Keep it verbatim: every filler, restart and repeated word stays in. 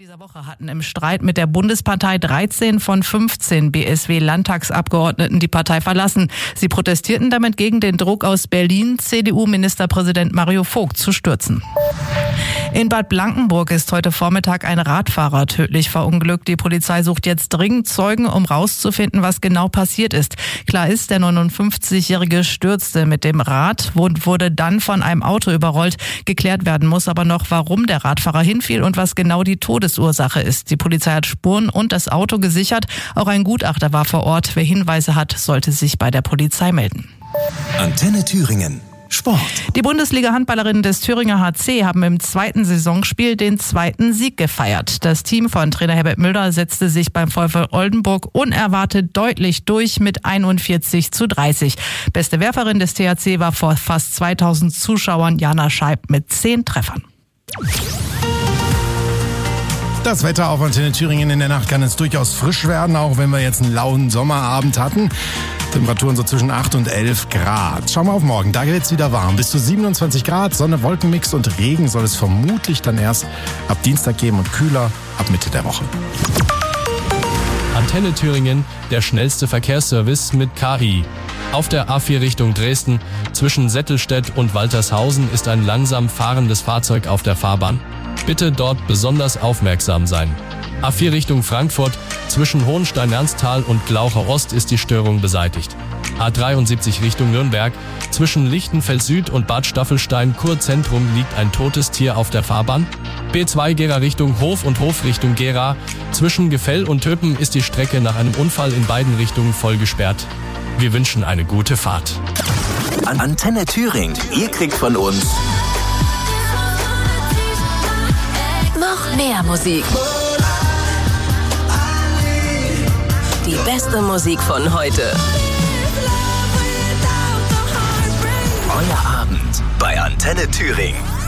dieser Woche hatten im Streit mit der Bundespartei dreizehn von fünfzehn B S W-Landtagsabgeordneten die Partei verlassen. Sie protestierten damit gegen den Druck aus Berlin, C D U-Ministerpräsident Mario Vogt zu stürzen. In Bad Blankenburg ist heute Vormittag ein Radfahrer tödlich verunglückt. Die Polizei sucht jetzt dringend Zeugen, um rauszufinden, was genau passiert ist. Klar ist, der neunundfünfzigjährige stürzte mit dem Rad und wurde dann von einem Auto überrollt. Geklärt werden muss aber noch, warum der Radfahrer hinfiel und was genau die Todesursache ist. Die Polizei hat Spuren und das Auto gesichert. Auch ein Gutachter war vor Ort. Wer Hinweise hat, sollte sich bei der Polizei melden. Antenne Thüringen. Sport. Die Bundesliga-Handballerinnen des Thüringer H C haben im zweiten Saisonspiel den zweiten Sieg gefeiert. Das Team von Trainer Herbert Müller setzte sich beim VfL Oldenburg unerwartet deutlich durch mit einundvierzig zu dreißig. Beste Werferin des T H C war vor fast zweitausend Zuschauern Jana Scheib mit zehn Treffern. Das Wetter auf Antenne Thüringen in der Nacht kann es durchaus frisch werden, auch wenn wir jetzt einen lauen Sommerabend hatten. Temperaturen so zwischen acht und elf Grad. Schauen wir auf morgen, da wird es wieder warm. Bis zu siebenundzwanzig Grad, Sonne, Wolkenmix und Regen soll es vermutlich dann erst ab Dienstag geben und kühler ab Mitte der Woche. Antenne Thüringen, der schnellste Verkehrsservice mit K I. Auf der A vier Richtung Dresden zwischen Settelstedt und Waltershausen ist ein langsam fahrendes Fahrzeug auf der Fahrbahn. Bitte dort besonders aufmerksam sein. A vier Richtung Frankfurt zwischen Hohenstein-Ernsthal und Glaucher Ost ist die Störung beseitigt. A dreiundsiebzig Richtung Nürnberg zwischen Lichtenfeld Süd und Bad Staffelstein Kurzentrum liegt ein totes Tier auf der Fahrbahn. B zwei Gera Richtung Hof und Hof Richtung Gera. Zwischen Gefell und Töpen ist die Strecke nach einem Unfall in beiden Richtungen voll gesperrt. Wir wünschen eine gute Fahrt. Antenne Thüringen. Ihr kriegt von uns noch mehr Musik. Die beste Musik von heute. Euer Abend bei Antenne Thüringen.